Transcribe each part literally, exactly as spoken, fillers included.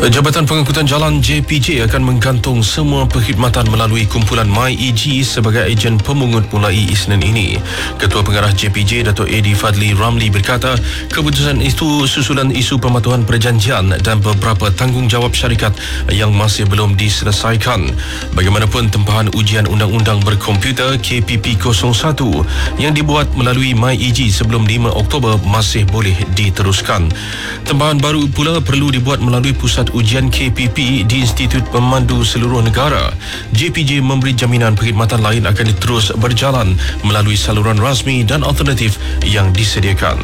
Jabatan Pengangkutan Jalan J P J akan menggantung semua perkhidmatan melalui kumpulan MyEG sebagai ejen pemungut mulai Isnin ini. Ketua Pengarah J P J, Datuk A D Fadli Ramli berkata, keputusan itu susulan isu pematuhan perjanjian dan beberapa tanggungjawab syarikat yang masih belum diselesaikan. Bagaimanapun, tempahan ujian undang-undang berkomputer K P P kosong satu yang dibuat melalui MyEG sebelum lima Oktober masih boleh diteruskan. Tempahan baru pula perlu dibuat melalui pusat ujian K P P di Institut Pemandu Seluruh Negara. J P J memberi jaminan perkhidmatan lain akan terus berjalan melalui saluran rasmi dan alternatif yang disediakan.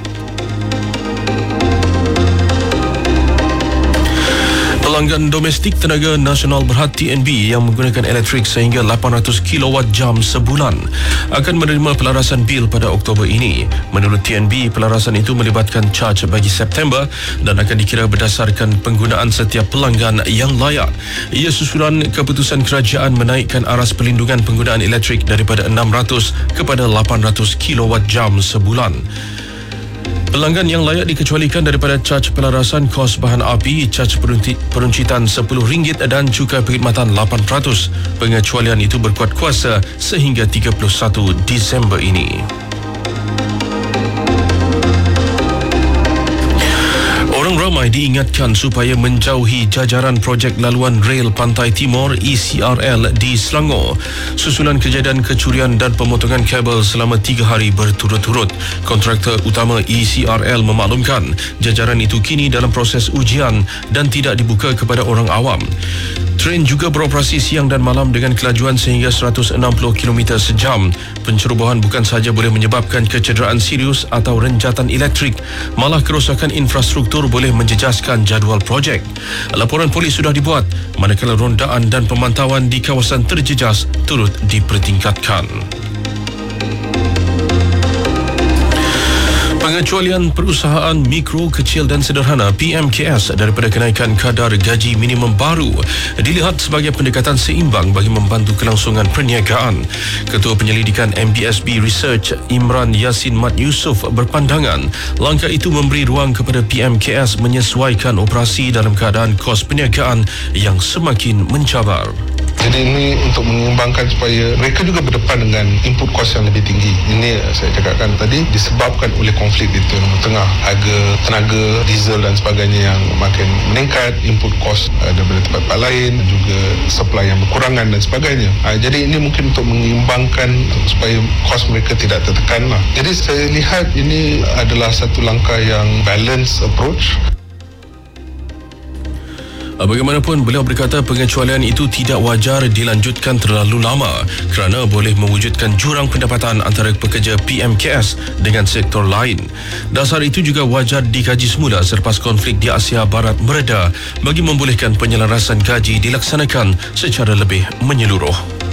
Pelanggan domestik tenaga nasional berhad T N B yang menggunakan elektrik sehingga lapan ratus kilowatt jam sebulan akan menerima pelarasan bil pada Oktober ini. Menurut T N B, pelarasan itu melibatkan caj bagi September dan akan dikira berdasarkan penggunaan setiap pelanggan yang layak. Ia susulan keputusan kerajaan menaikkan aras perlindungan penggunaan elektrik daripada enam ratus kepada lapan ratus kilowatt jam sebulan. Pelanggan yang layak dikecualikan daripada caj pelarasan kos bahan api, caj peruncitan sepuluh ringgit dan cukai perkhidmatan lapan peratus. Pengecualian itu berkuat kuasa sehingga tiga puluh satu Disember ini. Orang ramai diingatkan supaya menjauhi jajaran projek laluan rel Pantai Timur E C R L di Selangor susulan kejadian kecurian dan pemotongan kabel selama tiga hari berturut-turut. Kontraktor utama E C R L memaklumkan jajaran itu kini dalam proses ujian dan tidak dibuka kepada orang awam. Tren juga beroperasi siang dan malam dengan kelajuan sehingga seratus enam puluh kilometer sejam. Pencerobohan bukan sahaja boleh menyebabkan kecederaan serius atau renjatan elektrik, malah kerosakan infrastruktur boleh menjejaskan jadual projek. Laporan polis sudah dibuat, manakala rondaan dan pemantauan di kawasan terjejas turut dipertingkatkan. Pengecualian perusahaan mikro, kecil dan sederhana P M K S daripada kenaikan kadar gaji minimum baru dilihat sebagai pendekatan seimbang bagi membantu kelangsungan perniagaan. Ketua Penyelidikan M B S B Research Imran Yassin Mat Yusof berpandangan langkah itu memberi ruang kepada P M K S menyesuaikan operasi dalam keadaan kos perniagaan yang semakin mencabar. Jadi ini untuk menyeimbangkan supaya mereka juga berdepan dengan input kos yang lebih tinggi. Ini saya cakapkan tadi disebabkan oleh konflik di Timur Tengah, harga tenaga, diesel dan sebagainya yang makin meningkat, input kos daripada tempat-tempat lain, juga supply yang berkurangan dan sebagainya. Jadi ini mungkin untuk menyeimbangkan supaya kos mereka tidak tertekan lah. Jadi saya lihat ini adalah satu langkah yang balanced approach. Bagaimanapun, beliau berkata pengecualian itu tidak wajar dilanjutkan terlalu lama kerana boleh mewujudkan jurang pendapatan antara pekerja P M K S dengan sektor lain. Dasar itu juga wajar dikaji semula selepas konflik di Asia Barat mereda bagi membolehkan penyelarasan gaji dilaksanakan secara lebih menyeluruh.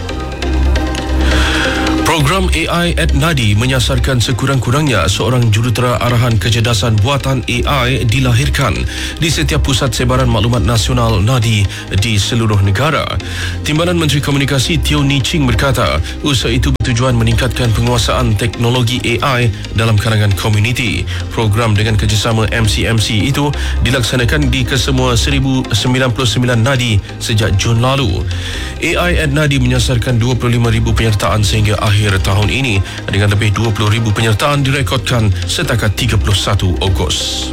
Program A I at Nadi menyasarkan sekurang-kurangnya seorang jurutera arahan kecerdasan buatan A I dilahirkan di setiap pusat sebaran maklumat nasional Nadi di seluruh negara. Timbalan Menteri Komunikasi Teo Ni Ching berkata, usaha itu bertujuan meningkatkan penguasaan teknologi A I dalam kalangan komuniti. Program dengan kerjasama M C M C itu dilaksanakan di kesemua seribu sembilan puluh sembilan Nadi sejak Jun lalu. A I at Nadi menyasarkan dua puluh lima ribu penyertaan sehingga akhir tahun ini dengan lebih dua puluh ribu penyertaan direkodkan setakat tiga puluh satu Ogos.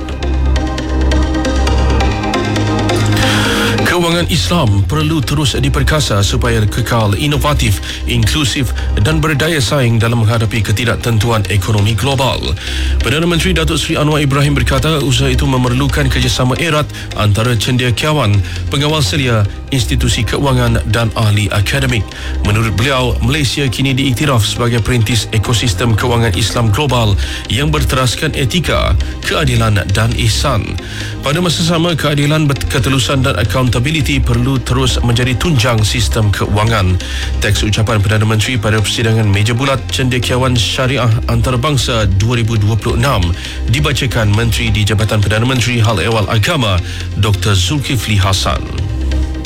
Kewangan Islam perlu terus diperkasa supaya kekal inovatif, inklusif dan berdaya saing dalam menghadapi ketidaktentuan ekonomi global. Perdana Menteri Datuk Seri Anwar Ibrahim berkata usaha itu memerlukan kerjasama erat antara cendekiawan, pengawal selia, institusi keuangan dan ahli akademik. Menurut beliau, Malaysia kini diiktiraf sebagai perintis ekosistem kewangan Islam global yang berteraskan etika, keadilan dan ihsan. Pada masa sama, keadilan, ketelusan dan accountability perlu terus menjadi tunjang sistem keuangan. Teks ucapan Perdana Menteri pada persidangan meja bulat Cendekiawan Syariah Antarabangsa dua ribu dua puluh enam dibacakan Menteri di Jabatan Perdana Menteri Hal Ehwal Agama Doktor Zulkifli Hasan.